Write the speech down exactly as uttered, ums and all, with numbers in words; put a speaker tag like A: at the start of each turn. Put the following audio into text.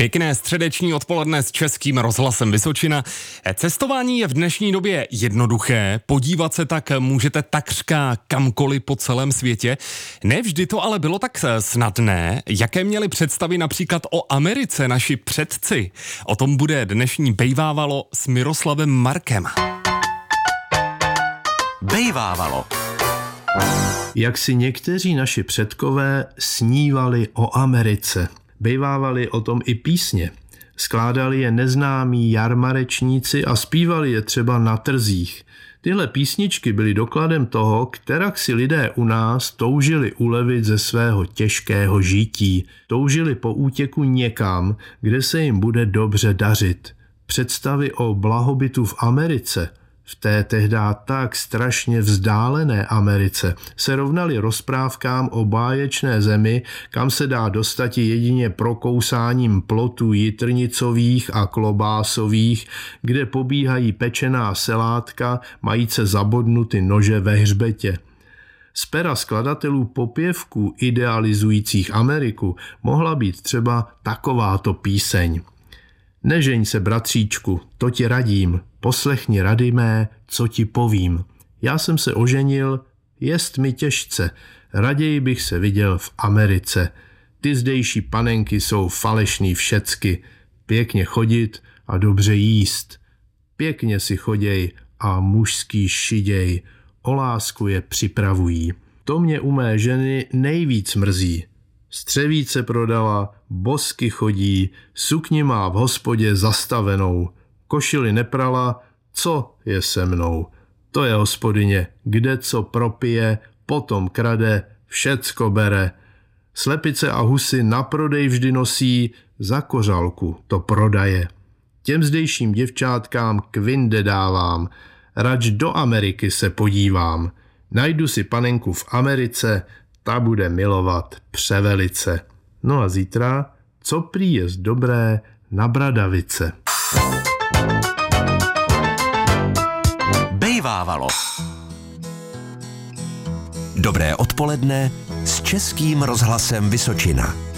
A: Pěkné středeční odpoledne s Českým rozhlasem Vysočina. Cestování je v dnešní době jednoduché, podívat se tak můžete takřka kamkoliv po celém světě. Ne vždy to ale bylo tak snadné, jaké měli představy například o Americe naši předci. O tom bude dnešní Bejvávalo s Miroslavem Markem.
B: Bejvávalo.
C: Jak si někteří naši předkové snívali o Americe. Bejvávali o tom i písně. Skládali je neznámí jarmarečníci a zpívali je třeba na trzích. Tyhle písničky byly dokladem toho, kterak si lidé u nás toužili ulevit ze svého těžkého žití. Toužili po útěku někam, kde se jim bude dobře dařit. Představy o blahobytu v Americe, v té tehdá tak strašně vzdálené Americe, se rovnaly rozprávkám o báječné zemi, kam se dá dostati jedině prokousáním plotů jitrnicových a klobásových, kde pobíhají pečená selátka, majíce zabodnuty nože ve hřbetě. Z pera skladatelů popěvků idealizujících Ameriku mohla být třeba takováto píseň. Nežeň se, bratříčku, to ti radím, poslechni rady mé, co ti povím. Já jsem se oženil, jest mi těžce, raději bych se viděl v Americe. Ty zdejší panenky jsou falešný všecky, pěkně chodit a dobře jíst. Pěkně si choděj a mužský šiděj, o lásku je připravují. To mě u mé ženy nejvíc mrzí. Střevíce prodala, bosky chodí, sukni má v hospodě zastavenou, košili neprala, co je se mnou. To je hospodyně, kde co propije, potom krade, všecko bere. Slepice a husy na prodej vždy nosí, za kořalku to prodaje. Těm zdejším děvčátkám kvinde dávám, rač do Ameriky se podívám. Najdu si panenku v Americe, ta bude milovat převelice. No a zítra, co prý jest dobré na bradavice.
B: Bejvávalo. Dobré odpoledne s Českým rozhlasem Vysočina.